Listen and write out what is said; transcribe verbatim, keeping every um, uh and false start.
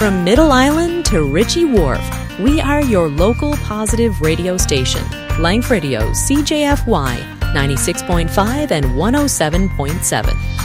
From Middle Island to Ritchie Wharf, we are your local positive radio station. Lank Radio, C J F Y, ninety-six point five and one oh seven point seven.